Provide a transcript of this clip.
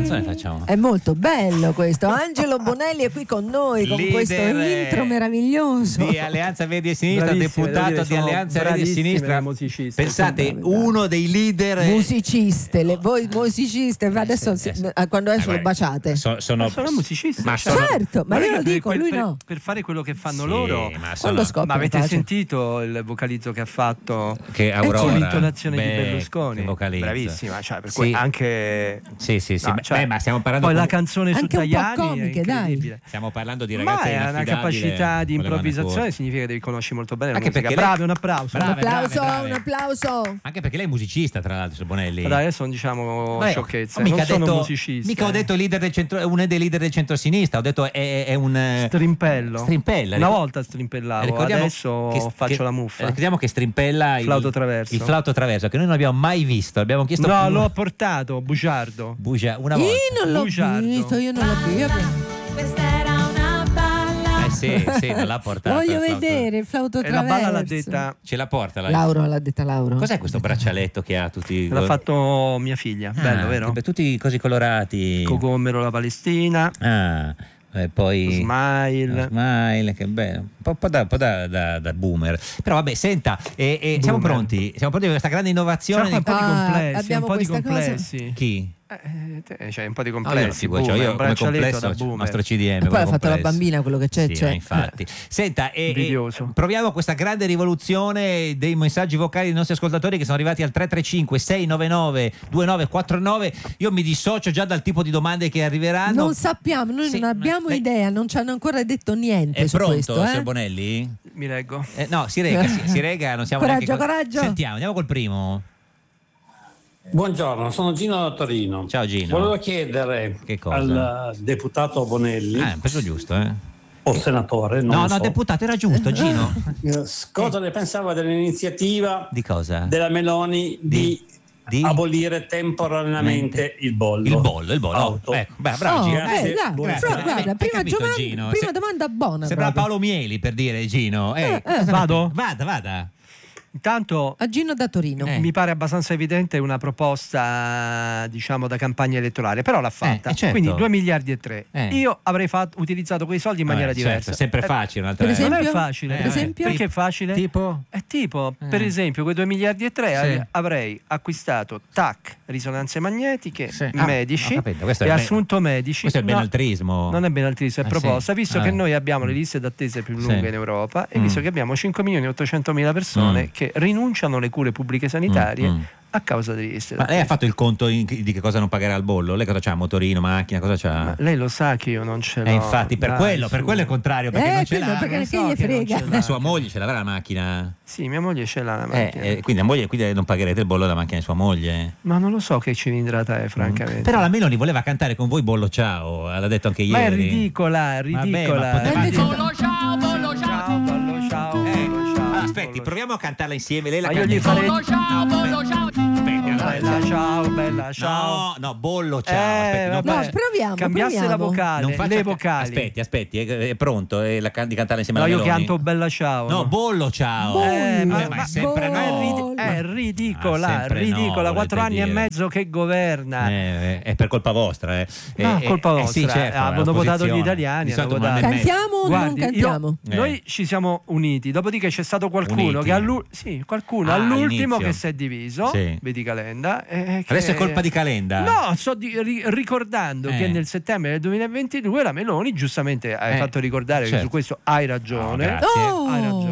canzone facciamo? È molto bello questo. Angelo Bonelli è qui con noi con questo intro meraviglioso di Alleanza Verdi e Sinistra, deputato di Alleanza Verdi e Sinistra. Pensate, uno dei leader musiciste, voi musiciste adesso quando adesso lo baciate. Sono musicisti. Certo, ma io lo dico, lui no. Per fare quello che fanno loro. Ma avete sentito il vocalizzo che ha fatto che Aurora, l'intonazione di Berlusconi? Bravissima, cioè per cui anche ma stiamo parlando poi la canzone su Tajani comiche, è incredibile. Stiamo parlando di ragazzi è una capacità di improvvisazione, significa che li conosci molto bene. Anche perché bravi, un applauso. Un applauso. Anche perché lei è musicista, tra l'altro, Bonelli. Dai, adesso diciamo sciocchezze. Non sono musicisti. Mica ho detto leader del centro, uno dei leader del centro-sinistra. Ho detto è un strimpello. Una volta strimpellavo, adesso faccio la muffa. Ricordiamo che strimpella il flauto traverso, che noi non abbiamo mai visto. Abbiamo chiesto. No, l'ho portato Bugiardo. Una volta. Io non l'ho visto, io non l'ho visto. Questa era una balla. Sì, non l'ha portato. Voglio vedere il flauto traverso. La balla l'ha detta. Ce la porta Lauro, l'ha detta Lauro. Cos'è questo braccialetto che ha tutti? L'ha fatto mia figlia. Bello, vero? Tutti così colorati. Cocomero la Palestina. Poi Smile, che bello, un po' da boomer. Però vabbè, senta, siamo pronti per questa grande innovazione. Siamo un po' di complessi. Cosa? Chi? C'è un po' di complessi. Io come complesso il nostro CDM. E poi ha fatto la bambina, quello che c'è. Sì, infatti. Senta, proviamo questa grande rivoluzione dei messaggi vocali dei nostri ascoltatori che sono arrivati al 335 699 2949. Io mi dissocio già dal tipo di domande che arriveranno. Non sappiamo, noi non abbiamo idea, non ci hanno ancora detto niente. È su pronto, questo, signor Bonelli? Mi reggo. No, si rega, non siamo coraggio. Sentiamo, andiamo col primo. Buongiorno, sono Gino da Torino. Ciao Gino. Volevo chiedere al deputato Bonelli. Penso giusto, O senatore, no, deputato, era giusto, Gino. Cosa ne pensava dell'iniziativa di cosa? Della Meloni di abolire temporaneamente il bollo. Il bollo. Auto. Ecco, bravo Gino. Guarda, prima domanda buona. Sembra Paolo Mieli, per dire, Gino. Vado? Vada. Intanto a Gino da Torino mi pare abbastanza evidente una proposta, diciamo, da campagna elettorale, però l'ha fatta. Certo. Quindi 2 miliardi e 3. Io avrei utilizzato quei soldi in maniera diversa. Certo, sempre facile. Per esempio? Non è facile. Per esempio? Perché è facile? Tipo? Per esempio, quei 2 miliardi e 3 avrei acquistato risonanze magnetiche, medici e assunto medici. Questo è il benaltrismo. Non è benaltrismo, è proposta, visto che noi abbiamo le liste d'attesa più lunghe in Europa e visto che abbiamo 5.800.000 persone che rinunciano alle cure pubbliche sanitarie a causa delle liste d'attesa. Ma lei ha fatto il conto di che cosa non pagherà il bollo? Lei cosa c'ha? Motorino, macchina, cosa c'ha? Ma lei lo sa che io non ce l'ho. Infatti per quello è il contrario, perché non ce l'ha. Perché gli frega. Ma sua moglie ce l'avrà la macchina? Sì, mia moglie ce l'ha la macchina. Quindi non pagherete il bollo della macchina di sua moglie? Ma non lo so che cilindrata è, francamente. Però la Meloni voleva cantare con voi Bollo Ciao, l'ha detto anche ieri. Ma è ridicola. Bollo ciao, bollo ciao. Aspetti, proviamo a cantarla insieme. Lei la io gli farei Bollo ciao. Bella ciao. No, Bollo ciao. Proviamo. Cambiasse la vocale, le vocali. Aspetti, è pronto di cantarla insieme alla Meloni? No, io canto Bella ciao. No, Bollo ciao. Ma è sempre no. È ridicola. 4 anni e mezzo che governa. È per colpa vostra. Colpa vostra. Sì, certo, hanno votato gli italiani. Cantiamo o non cantiamo? Noi ci siamo uniti, dopodiché c'è stato qualcuno che all'ultimo che si è diviso. Vedi Calenda. Adesso è colpa di Calenda. No, sto ricordando che nel settembre del 2022 la Meloni giustamente hai fatto ricordare che su questo hai ragione. Grazie. Hai ragione.